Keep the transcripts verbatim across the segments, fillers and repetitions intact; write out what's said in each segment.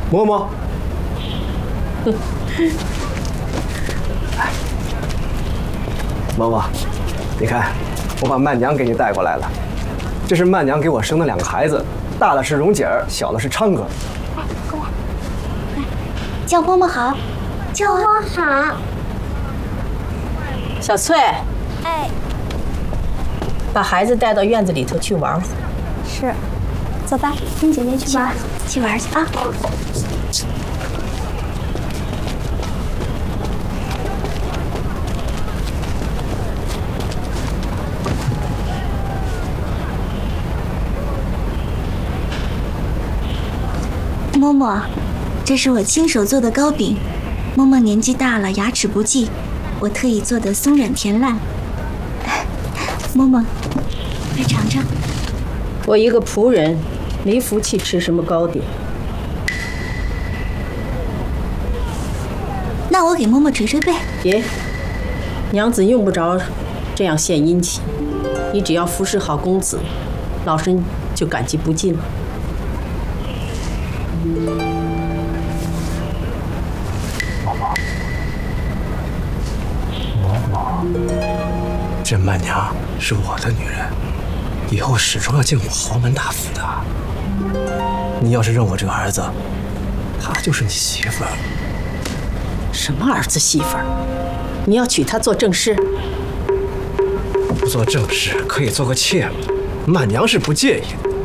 嬷嬷，哎，嬷嬷，你看，我把曼娘给你带过来了。这是曼娘给我生的两个孩子，大的是蓉姐儿，小的是昌哥。 哎，过来，来，叫嬷嬷好，叫我好。 小翠， 哎， 把孩子带到院子里头去玩会儿。 是，走吧，跟姐姐去玩，去玩去啊。嬷嬷，这是我亲手做的糕饼。嬷嬷年纪大了，牙齿不济，我特意做的松软甜烂。嬷嬷，来尝尝。 我一个仆人，没福气吃什么糕点。 那我给嬷嬷捶捶背。 别，娘子用不着这样献殷勤，你只要服侍好公子，老身就感激不尽了。 这曼娘是我的女人，以后始终要进我豪门大府的。你要是认我这个儿子，她就是你媳妇儿。 什么儿子媳妇儿？你要娶她做正室？ 不做正室可以做个妾嘛，曼娘是不介意的。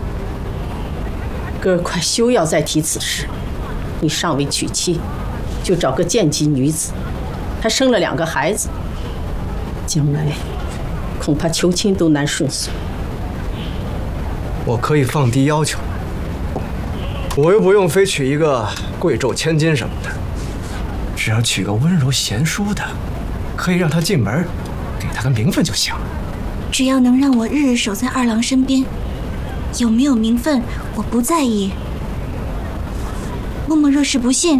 哥儿快休要再提此事。你尚未娶妻，就找个贱籍女子，还生了两个孩子，将来恐怕求亲都难顺遂。 我可以放低要求，我又不用非娶一个贵胄千金什么的，只要娶个温柔贤淑的，可以让她进门，给她个名分就行了。 只要能让我日日守在二郎身边，有没有名分我不在意。嬷嬷若是不信，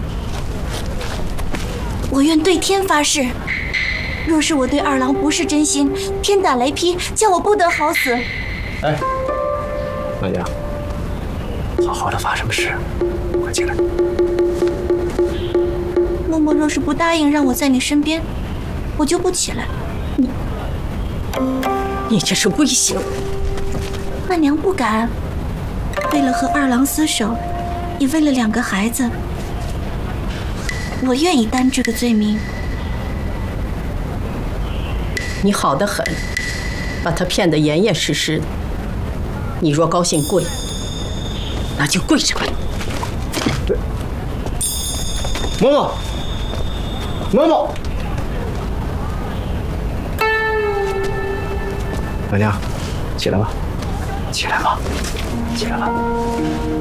我愿对天发誓，若是我对二郎不是真心，天打雷劈，叫我不得好死。 哎，曼娘，好好的发什么誓？快进来。 嬷嬷若是不答应让我在你身边，我就不起来。 你，你这是威胁我。 曼娘不敢，为了和二郎厮守，也为了两个孩子，我愿意担这个罪名。 你好得很，把他骗得严严实实的。你若高兴跪，那就跪着吧。 对，嬷嬷，嬷嬷，曼娘，起来吧，起来吧，起来吧。